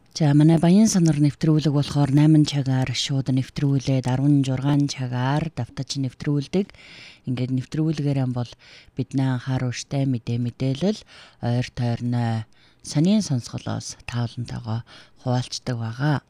За манай баян санар нэвтрүүлэг болохоор 8 цагаар шууд нэвтрүүлээд 16 цагаар давтаж нэвтрүүлдэг. Ингээд нэвтрүүлгээрээ бол бидний анхааруулжтай мэдээлэл ойр тойрны санийн сонсголоос таавлантайгаа хуваалцдаг байгаа.